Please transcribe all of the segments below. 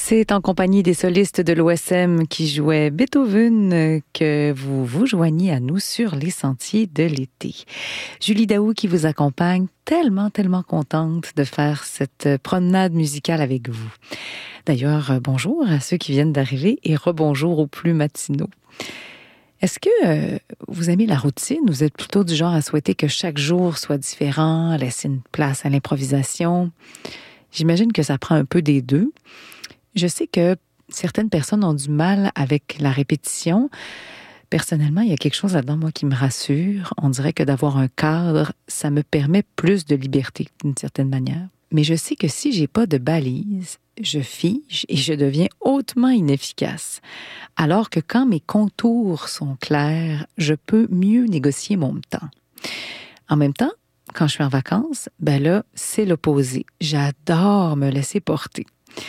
C'est en compagnie des solistes de l'OSM qui jouaient Beethoven que vous vous joignez à nous sur les sentiers de l'été. Julie Daou qui vous accompagne, tellement contente de faire cette promenade musicale avec vous. D'ailleurs, bonjour à ceux qui viennent d'arriver et rebonjour aux plus matinaux. Est-ce que vous aimez la routine? Vous êtes plutôt du genre à souhaiter que chaque jour soit différent, laisser une place à l'improvisation? J'imagine que ça prend un peu des deux. Je sais que certaines personnes ont du mal avec la répétition. Personnellement, il y a quelque chose là-dedans, moi, qui me rassure. On dirait que d'avoir un cadre, ça me permet plus de liberté, d'une certaine manière. Mais je sais que si j'ai pas de balise, je fige et je deviens hautement inefficace. Alors que quand mes contours sont clairs, je peux mieux négocier mon temps. En même temps, quand je suis en vacances, ben là, c'est l'opposé. J'adore me laisser porter.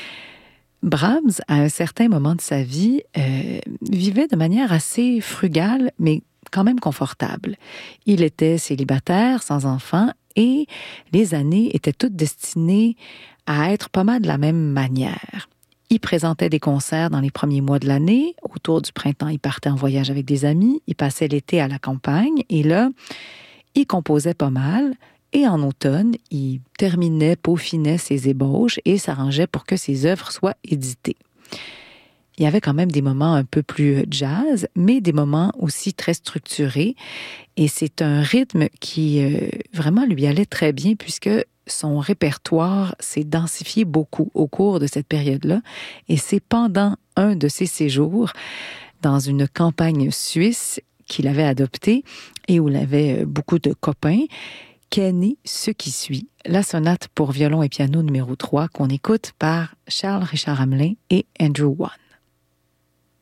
Brahms, à un certain moment de sa vie, vivait de manière assez frugale, mais quand même confortable. Il était célibataire, sans enfant, et les années étaient toutes destinées à être pas mal de la même manière. Il présentait des concerts dans les premiers mois de l'année. Autour du printemps, il partait en voyage avec des amis. Il passait l'été à la campagne. Et là, il composait pas mal. Et en automne, il terminait, peaufinait ses ébauches et s'arrangeait pour que ses œuvres soient éditées. Il y avait quand même des moments un peu plus jazz, mais des moments aussi très structurés. Et c'est un rythme qui vraiment lui allait très bien puisque son répertoire s'est densifié beaucoup au cours de cette période-là. Et c'est pendant un de ses séjours dans une campagne suisse qu'il avait adoptée et où il avait beaucoup de copains qu'est né ce qui suit, la sonate pour violon et piano numéro 3 qu'on écoute par Charles Richard Hamelin et Andrew Wan.